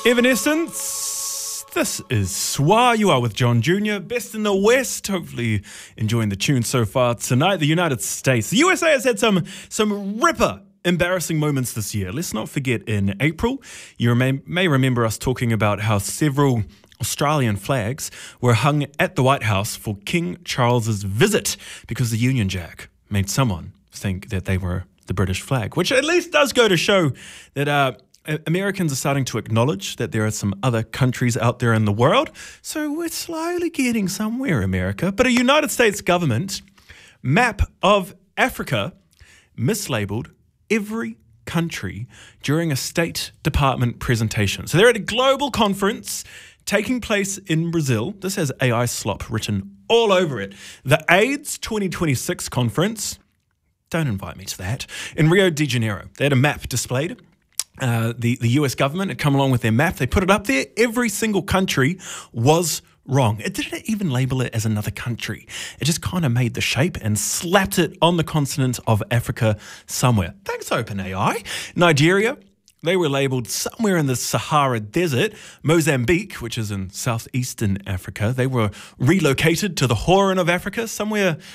Evanescence, this is Swa. You are with John Jr., best in the West. Hopefully enjoying the tune so far tonight. The United States. The USA has had some ripper embarrassing moments this year. Let's not forget in April, you may remember us talking about how several Australian flags were hung at the White House for King Charles's visit because the Union Jack made someone think that they were the British flag, which at least does go to show that Americans are starting to acknowledge that there are some other countries out there in the world. So we're slowly getting somewhere, America. But a United States government map of Africa mislabeled every country during a State Department presentation. So they're at a global conference taking place in Brazil. This has AI slop written all over it. The AIDS 2026 conference, don't invite me to that, in Rio de Janeiro. They had a map displayed. The US government had come along with their map. They put it up there. Every single country was wrong. It didn't even label it as another country. It just kind of made the shape and slapped it on the continent of Africa somewhere. Thanks, OpenAI. Nigeria, they were labelled somewhere in the Sahara Desert. Mozambique, which is in southeastern Africa, they were relocated to the Horn of Africa, somewhere